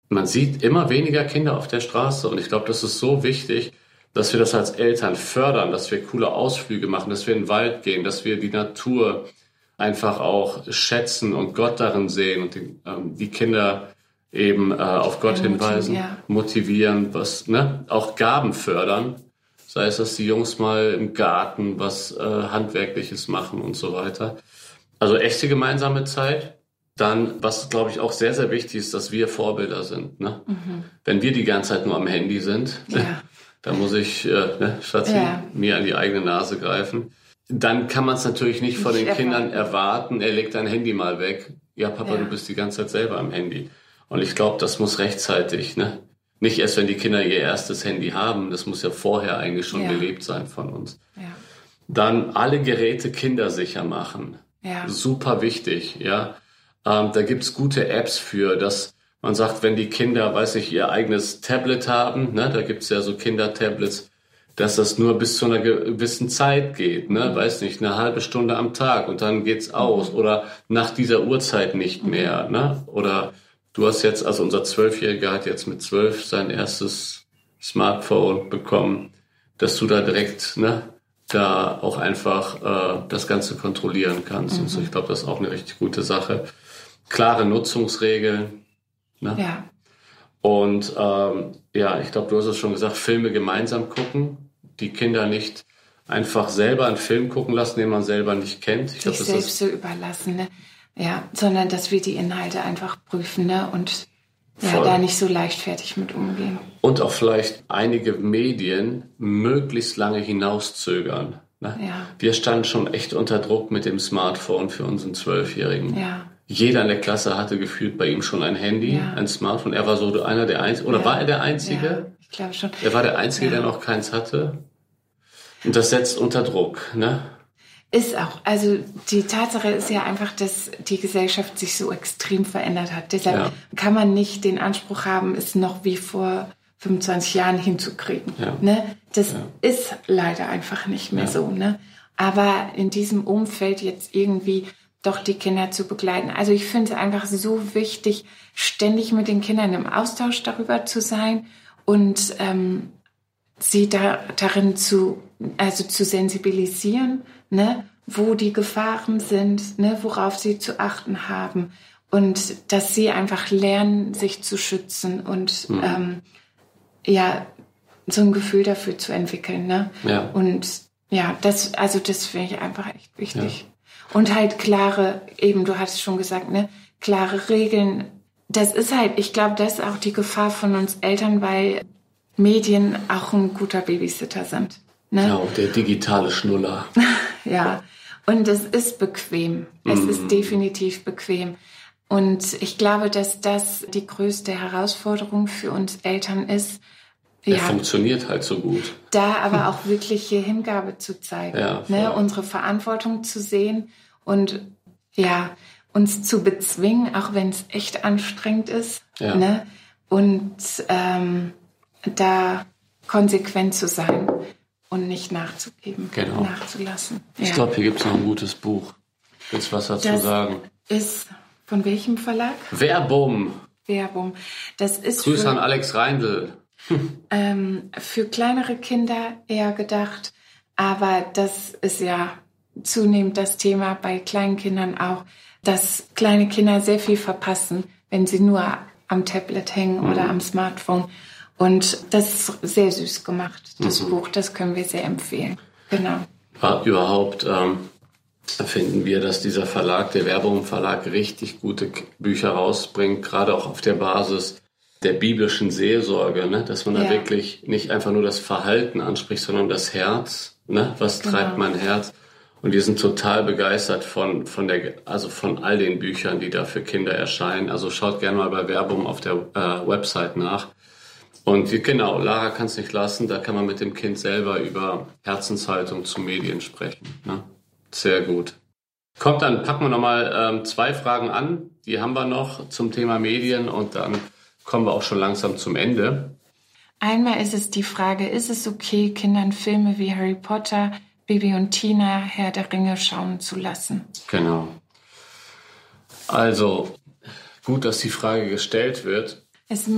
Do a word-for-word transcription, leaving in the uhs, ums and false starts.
man sieht immer weniger Kinder auf der Straße. Und ich glaube, das ist so wichtig, dass wir das als Eltern fördern, dass wir coole Ausflüge machen, dass wir in den Wald gehen, dass wir die Natur einfach auch schätzen und Gott darin sehen und die, ähm, die Kinder eben äh, auf Gott Motiv, hinweisen, ja. motivieren, was, ne, auch Gaben fördern. Sei es, dass die Jungs mal im Garten was äh, Handwerkliches machen und so weiter. Also echte gemeinsame Zeit. Dann, was glaube ich auch sehr, sehr wichtig ist, dass wir Vorbilder sind. Ne? Mhm. Wenn wir die ganze Zeit nur am Handy sind, ja. dann muss ich, äh, ne, Schatzi, ja. mir an die eigene Nase greifen. Dann kann man es natürlich nicht von den ich Kindern erwarten, er legt dein Handy mal weg. Ja, Papa, ja. du bist die ganze Zeit selber am Handy. Und ich glaube, das muss rechtzeitig, ne? Nicht erst, wenn die Kinder ihr erstes Handy haben, das muss ja vorher eigentlich schon ja. gelebt sein von uns. Ja. Dann alle Geräte kindersicher machen. Ja. Super wichtig, ja. Ähm, da gibt's gute Apps für, dass man sagt, wenn die Kinder, weiß ich, ihr eigenes Tablet haben, ne, da gibt's ja so Kindertablets, dass das nur bis zu einer gewissen Zeit geht, ne, mhm. weiß nicht, eine halbe Stunde am Tag und dann geht's aus mhm. oder nach dieser Uhrzeit nicht mhm. mehr, ne, oder du hast jetzt, also unser Zwölfjähriger hat jetzt mit zwölf sein erstes Smartphone bekommen, dass du da direkt, ne, da auch einfach äh, das Ganze kontrollieren kannst. Mhm. Und so, ich glaube, das ist auch eine richtig gute Sache. Klare Nutzungsregeln. Ne? Ja. Und ähm, ja, ich glaube, du hast es schon gesagt, Filme gemeinsam gucken. Die Kinder nicht einfach selber einen Film gucken lassen, den man selber nicht kennt. Ich Sich glaub, das selbst ist so überlassen, ne? Ja, sondern dass wir die Inhalte einfach prüfen, ne? Und ja, da nicht so leichtfertig mit umgehen. Und auch vielleicht einige Medien möglichst lange hinauszögern. Ne? Ja. Wir standen schon echt unter Druck mit dem Smartphone für unseren Zwölfjährigen. Ja. Jeder in der Klasse hatte gefühlt bei ihm schon ein Handy, ja. ein Smartphone. Er war so einer der Einzigen. Oder ja. war er der Einzige? Ja, ich glaube schon. Er war der Einzige, ja. der noch keins hatte. Und das setzt unter Druck, ne? Ist auch. Also die Tatsache ist ja einfach, dass die Gesellschaft sich so extrem verändert hat. Deshalb ja. kann man nicht den Anspruch haben, es noch wie vor fünfundzwanzig Jahren hinzukriegen. Ja. Ne? Das ja. ist leider einfach nicht mehr ja. so. Ne? Aber in diesem Umfeld jetzt irgendwie doch die Kinder zu begleiten. Also ich finde es einfach so wichtig, ständig mit den Kindern im Austausch darüber zu sein und ähm, sie da darin zu, also zu sensibilisieren, ne, wo die Gefahren sind, ne, worauf sie zu achten haben und dass sie einfach lernen, sich zu schützen und mhm. ähm, ja so ein Gefühl dafür zu entwickeln, ne? Ja. Und ja, das, also das finde ich einfach echt wichtig. Ja. Und halt klare, eben du hattest schon gesagt, ne, klare Regeln. Das ist halt, ich glaube, das ist auch die Gefahr von uns Eltern, weil Medien auch ein guter Babysitter sind. Ne? Genau, der digitale Schnuller. Ja, und es ist bequem. Es mm. ist definitiv bequem. Und ich glaube, dass das die größte Herausforderung für uns Eltern ist. Er ja, funktioniert halt so gut. Da aber auch wirkliche Hingabe zu zeigen. Ja, ne? Unsere Verantwortung zu sehen und ja, uns zu bezwingen, auch wenn es echt anstrengend ist. Ja. Ne? Und ähm, da konsequent zu sein. Und nicht nachzugeben, genau. nachzulassen. Ich ja. glaube, hier gibt es noch ein gutes Buch. Willst du was dazu das sagen? Ist von welchem Verlag? Verbum. Verbum. Das ist Grüße für, an Alex Reindl. ähm, für kleinere Kinder eher gedacht. Aber das ist ja zunehmend das Thema bei kleinen Kindern auch, dass kleine Kinder sehr viel verpassen, wenn sie nur am Tablet hängen mhm. oder am Smartphone. Und das ist sehr süß gemacht, das mhm. Buch. Das können wir sehr empfehlen. Genau. Überhaupt ähm, finden wir, dass dieser Verlag, der Verbum Verlag, richtig gute Bücher rausbringt, gerade auch auf der Basis der biblischen Seelsorge, ne? Dass man ja. da wirklich nicht einfach nur das Verhalten anspricht, sondern das Herz. Ne? Was genau. treibt mein Herz? Und wir sind total begeistert von von der, also von all den Büchern, die da für Kinder erscheinen. Also schaut gerne mal bei Verbum auf der äh, Website nach. Und genau, Lara kann es nicht lassen, da kann man mit dem Kind selber über Herzenshaltung zu Medien sprechen. Ne? Sehr gut. Kommt, dann packen wir nochmal ähm, zwei Fragen an, die haben wir noch zum Thema Medien und dann kommen wir auch schon langsam zum Ende. Einmal ist es die Frage, ist es okay, Kindern Filme wie Harry Potter, Bibi und Tina, Herr der Ringe schauen zu lassen? Genau. Also, gut, dass die Frage gestellt wird. Es